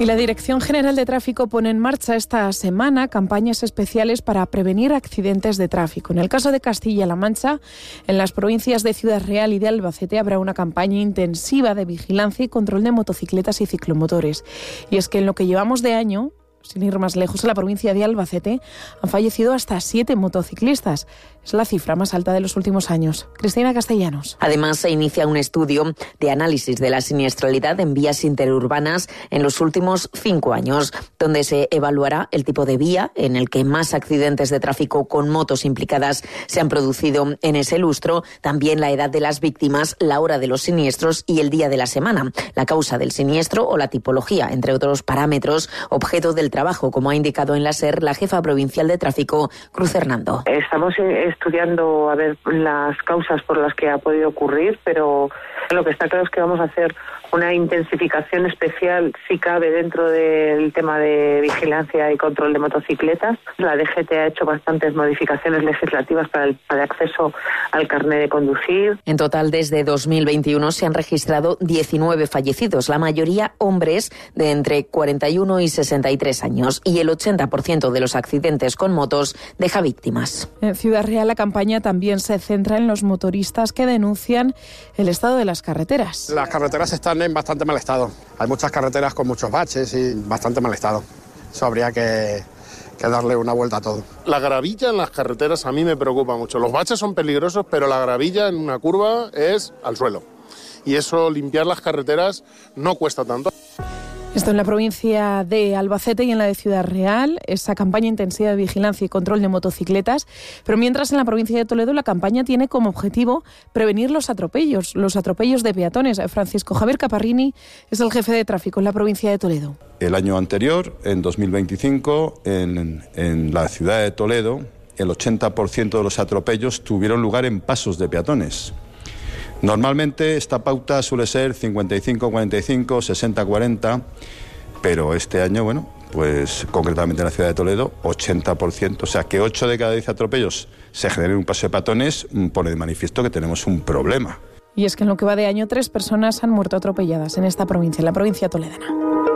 Y la Dirección General de Tráfico pone en marcha esta semana campañas especiales para prevenir accidentes de tráfico. En el caso de Castilla-La Mancha, en las provincias de Ciudad Real y de Albacete habrá una campaña intensiva de vigilancia y control de motocicletas y ciclomotores. Y es que en lo que llevamos de año, sin ir más lejos, en la provincia de Albacete han fallecido hasta 7 motociclistas. Es la cifra más alta de los últimos años. Cristina Castellanos. Además, se inicia un estudio de análisis de la siniestralidad en vías interurbanas en los últimos 5 años, donde se evaluará el tipo de vía en el que más accidentes de tráfico con motos implicadas se han producido en ese lustro, también la edad de las víctimas, la hora de los siniestros y el día de la semana, la causa del siniestro o la tipología, entre otros parámetros, objeto del trabajo, como ha indicado en la SER la jefa provincial de tráfico, Cruz Hernando. Estamos estudiando a ver las causas por las que ha podido ocurrir, pero lo que está claro es que vamos a hacer una intensificación especial, si cabe, dentro del tema de vigilancia y control de motocicletas. La DGT ha hecho bastantes modificaciones legislativas para el acceso al carné de conducir. En total, desde 2021 se han registrado 19 fallecidos, la mayoría hombres de entre 41 y 63 años, y el 80% de los accidentes con motos deja víctimas. En Ciudad Real, la campaña también se centra en los motoristas que denuncian el estado de las carreteras. Las carreteras están en bastante mal estado. Hay muchas carreteras con muchos baches y bastante mal estado. Eso habría que darle una vuelta a todo. La gravilla en las carreteras a mí me preocupa mucho. Los baches son peligrosos, pero la gravilla en una curva es al suelo. Y eso, limpiar las carreteras, no cuesta tanto. Esto en la provincia de Albacete y en la de Ciudad Real, esa campaña intensiva de vigilancia y control de motocicletas. Pero mientras en la provincia de Toledo la campaña tiene como objetivo prevenir los atropellos de peatones. Francisco Javier Caparrini es el jefe de tráfico en la provincia de Toledo. El año anterior, en 2025, en la ciudad de Toledo, el 80% de los atropellos tuvieron lugar en pasos de peatones. Normalmente esta pauta suele ser 55-45, 60-40, pero este año, pues concretamente en la ciudad de Toledo, 80%, o sea que 8 de cada 10 atropellos se generen en un paso de peatones, pone de manifiesto que tenemos un problema. Y es que en lo que va de año 3 personas han muerto atropelladas en esta provincia, en la provincia toledana.